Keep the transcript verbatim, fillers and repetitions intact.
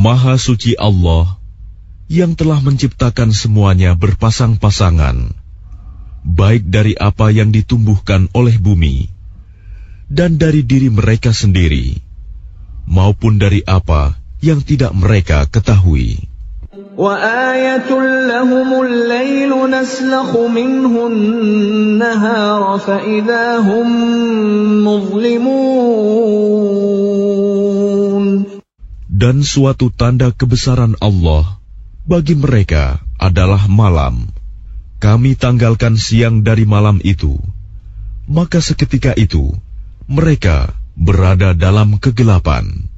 Maha suci Allah yang telah menciptakan semuanya berpasang-pasangan, baik dari apa yang ditumbuhkan oleh bumi dan dari diri mereka sendiri, maupun dari apa yang tidak mereka ketahui. وَآيَةٌ لَهُمُ اللَّيْلُ نَسْلَخُ مِنْهُ النَّهَارَ فَإِذَا هُمْ مُظْلِمُونَ. Dan suatu tanda kebesaran Allah bagi mereka adalah malam. Kami tanggalkan siang dari malam itu, maka seketika itu mereka berada dalam kegelapan.